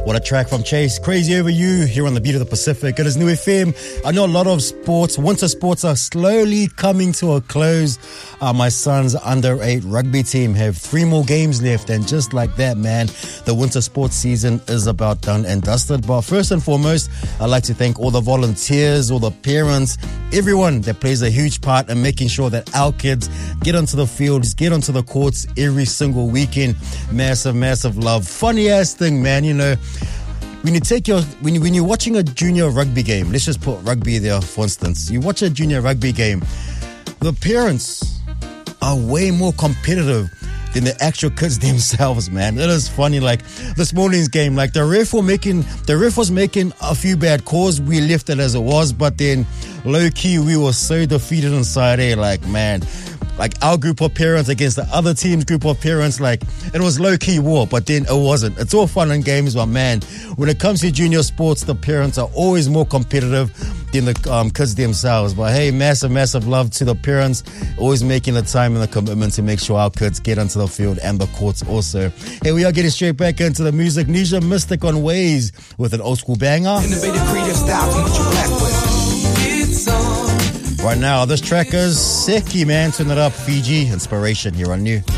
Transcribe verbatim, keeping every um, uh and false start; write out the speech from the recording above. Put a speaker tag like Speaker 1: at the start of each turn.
Speaker 1: What a track from Chase. Crazy Over You here on the Beat of the Pacific. It is New F M. I know a lot of sports, winter sports are slowly coming to a close. Uh, my son's under eight rugby team have three more games left. And just like that, man, the winter sports season is about done and dusted. But first and foremost, I'd like to thank all the volunteers, all the parents, everyone that plays a huge part in making sure that our kids get onto the fields, get onto the courts every single weekend. Massive, massive love. Funny ass thing, man, you know. When you take your, when, you, when you're watching a junior rugby game, let's just put rugby there for instance. You watch a junior rugby game, the parents are way more competitive than the actual kids themselves, man. It is funny, like this morning's game, like the ref was making, the ref was making a few bad calls. We left it as it was, but then low key, we were so defeated inside there, like, man. Like our group of parents against the other team's group of parents, like it was low-key war, but then it wasn't. It's all fun and games, but man, when it comes to junior sports, the parents are always more competitive than the um, kids themselves. But hey, massive, massive love to the parents, always making the time and the commitment to make sure our kids get onto the field and the courts also. Hey, we are getting straight back into the music. Nisha Mystic on Ways with an old school banger.
Speaker 2: Innovative creative style from what you black with. It's on.
Speaker 1: Right now, this track is Seki, man. Turn it up. Fiji Inspiration here on New.